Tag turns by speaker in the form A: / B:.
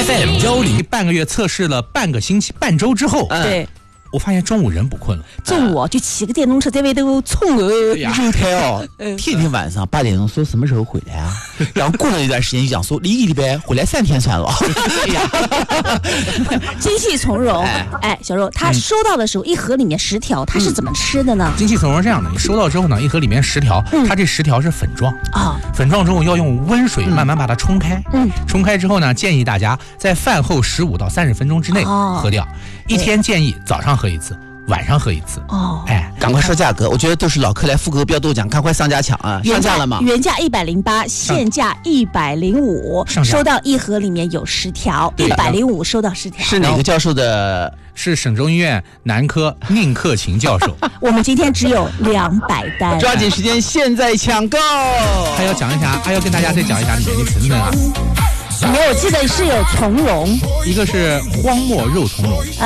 A: FM10半个月测试了半周之后，
B: 对。
A: 我发现中午人不困了，
B: 中午就骑个电动车在外头冲
C: 肉太哦，天天晚上8点钟说什么时候回来啊？然后过了一段时间就讲说一个礼拜回来3天算了。
B: 精细从容。哎，小肉，他收到的时候一盒里面10条，他是怎么吃的呢？
A: 精细从容是这样的，你收到之后呢，一盒里面10条，它这10条是粉状啊，粉状之后要用温水慢慢把它冲开，冲开之后呢，建议大家在饭后15到30分钟之内喝掉，一天建议早上喝一次，晚上喝一次。哎，
C: 赶快说价格，我觉得都是老客来复购标都讲，赶快上架抢啊！上架了吗？
B: 原价108，现价105，收到一盒里面有10条，105收到10条。
C: 是哪个教授的？
A: 是省中医院男科宁克勤教授。
B: 我们今天只有200单，
C: 抓紧时间，现在抢购。
A: 还要讲一下，还要跟大家再讲一下里面的成分啊。
B: 里面我记得是有从容，
A: 一个是荒漠肉苁蓉